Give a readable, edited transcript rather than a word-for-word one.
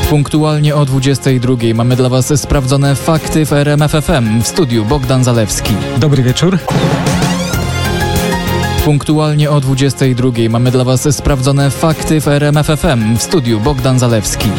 Punktualnie o 22 mamy dla Was sprawdzone fakty w RMF FM. W studiu Bogdan Zalewski. Dobry wieczór. Punktualnie o 22 mamy dla Was sprawdzone fakty w RMF FM. W studiu Bogdan Zalewski.